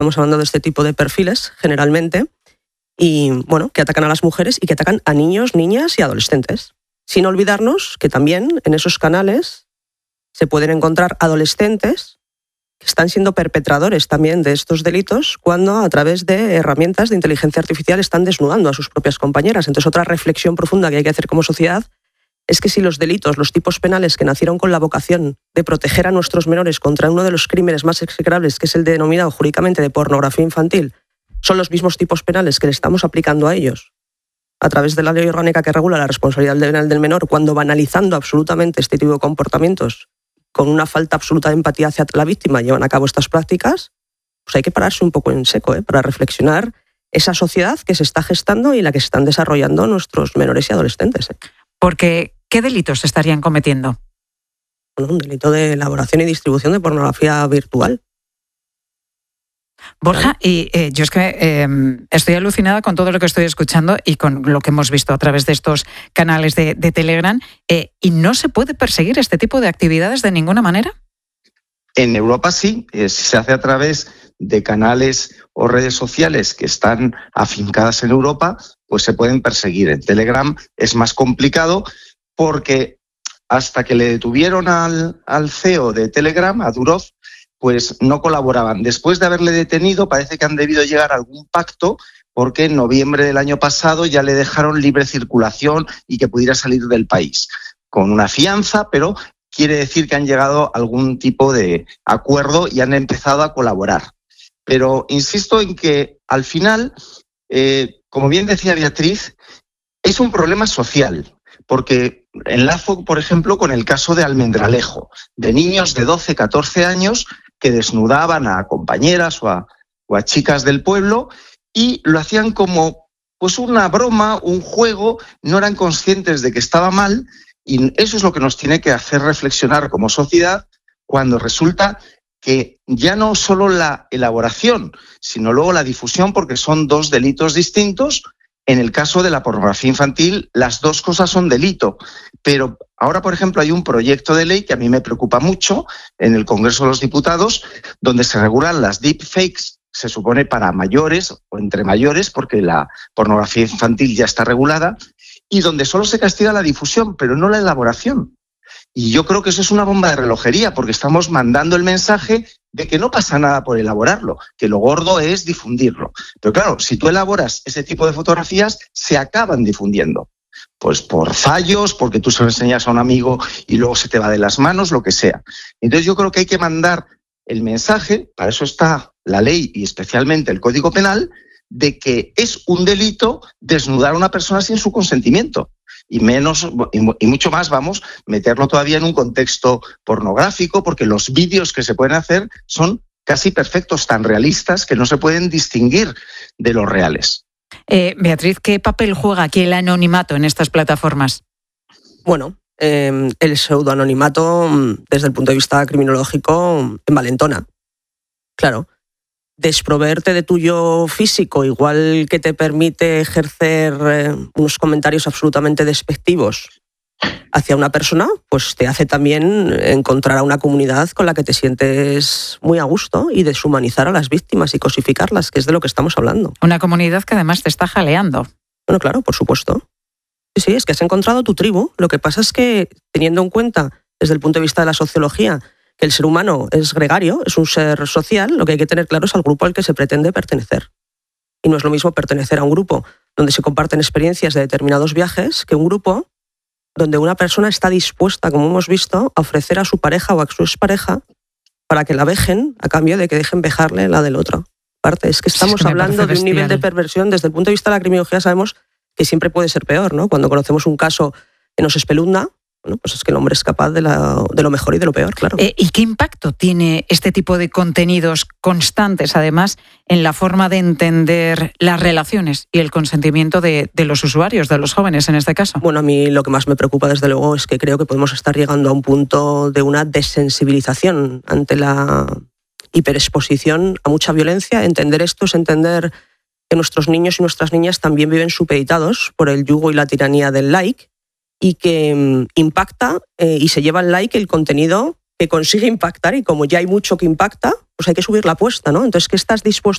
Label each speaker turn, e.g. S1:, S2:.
S1: estamos hablando de este tipo de perfiles generalmente, y bueno, que atacan a las mujeres y que atacan a niños, niñas y adolescentes. Sin olvidarnos que también en esos canales se pueden encontrar adolescentes que están siendo perpetradores también de estos delitos cuando a través de herramientas de inteligencia artificial están desnudando a sus propias compañeras. Entonces, otra reflexión profunda que hay que hacer como sociedad es que si los delitos, los tipos penales que nacieron con la vocación de proteger a nuestros menores contra uno de los crímenes más execrables, que es el denominado jurídicamente de pornografía infantil, son los mismos tipos penales que le estamos aplicando a ellos a través de la ley orgánica que regula la responsabilidad penal del menor, cuando banalizando absolutamente este tipo de comportamientos, con una falta absoluta de empatía hacia la víctima, llevan a cabo estas prácticas, pues hay que pararse un poco en seco, para reflexionar esa sociedad que se está gestando y la que se están desarrollando nuestros menores y adolescentes.
S2: Porque, ¿qué delitos se estarían cometiendo?
S1: Bueno, un delito de elaboración y distribución de pornografía virtual.
S2: Borja, y yo es que estoy alucinada con todo lo que estoy escuchando y con lo que hemos visto a través de estos canales de Telegram, y no se puede perseguir este tipo de actividades de ninguna manera.
S3: En Europa sí, se hace a través de canales o redes sociales que están afincadas en Europa, pues se pueden perseguir. En Telegram es más complicado porque hasta que le detuvieron al CEO de Telegram, a Durov, pues no colaboraban. Después de haberle detenido, parece que han debido llegar a algún pacto, porque en noviembre del año pasado ya le dejaron libre circulación y que pudiera salir del país, con una fianza, pero quiere decir que han llegado a algún tipo de acuerdo y han empezado a colaborar. Pero insisto en que al final, como bien decía Beatriz, es un problema social, porque enlazo, por ejemplo, con el caso de Almendralejo, de niños de 12, 14 años que desnudaban a compañeras o a chicas del pueblo y lo hacían como pues una broma, un juego, no eran conscientes de que estaba mal, y eso es lo que nos tiene que hacer reflexionar como sociedad cuando resulta que ya no solo la elaboración, sino luego la difusión, porque son dos delitos distintos. En el caso de la pornografía infantil, las dos cosas son delito. Pero ahora, por ejemplo, hay un proyecto de ley que a mí me preocupa mucho en el Congreso de los Diputados, donde se regulan las deepfakes, se supone para mayores o entre mayores, porque la pornografía infantil ya está regulada, y donde solo se castiga la difusión, pero no la elaboración. Y yo creo que eso es una bomba de relojería, porque estamos mandando el mensaje de que no pasa nada por elaborarlo, que lo gordo es difundirlo. Pero claro, si tú elaboras ese tipo de fotografías, se acaban difundiendo. Pues por fallos, porque tú se lo enseñas a un amigo y luego se te va de las manos, lo que sea. Entonces yo creo que hay que mandar el mensaje, para eso está la ley y especialmente el Código Penal, de que es un delito desnudar a una persona sin su consentimiento. Y mucho más, meterlo todavía en un contexto pornográfico, porque los vídeos que se pueden hacer son casi perfectos, tan realistas que no se pueden distinguir de los reales.
S2: Beatriz, ¿qué papel juega aquí el anonimato en estas plataformas?
S1: Bueno, el pseudoanonimato, desde el punto de vista criminológico, envalentona. Claro. Desproverte de tu yo físico, igual que te permite ejercer unos comentarios absolutamente despectivos hacia una persona, pues te hace también encontrar a una comunidad con la que te sientes muy a gusto y deshumanizar a las víctimas y cosificarlas, que es de lo que estamos hablando.
S2: Una comunidad que además te está jaleando.
S1: Bueno, claro, por supuesto. Sí, es que has encontrado tu tribu. Lo que pasa es que, teniendo en cuenta, desde el punto de vista de la sociología, que el ser humano es gregario, es un ser social, lo que hay que tener claro es al grupo al que se pretende pertenecer. Y no es lo mismo pertenecer a un grupo donde se comparten experiencias de determinados viajes que un grupo donde una persona está dispuesta, como hemos visto, a ofrecer a su pareja o a su expareja para que la vejen a cambio de que dejen vejarle la del otro. Aparte, es que estamos hablando de un nivel de perversión. Desde el punto de vista de la criminología sabemos que siempre puede ser peor, ¿no? Cuando conocemos un caso que nos espeluznna, bueno, pues es que el hombre es capaz de lo mejor y de lo peor, claro.
S2: ¿Y qué impacto tiene este tipo de contenidos constantes, además, en la forma de entender las relaciones y el consentimiento de los usuarios, de los jóvenes en este caso?
S1: Bueno, a mí lo que más me preocupa, desde luego, es que creo que podemos estar llegando a un punto de una desensibilización ante la hiperexposición a mucha violencia. Entender esto es entender que nuestros niños y nuestras niñas también viven supeditados por el yugo y la tiranía del like, y que impacta y se lleva el like el contenido que consigue impactar, y como ya hay mucho que impacta, pues hay que subir la apuesta, ¿no? Entonces, ¿qué estás dispuesto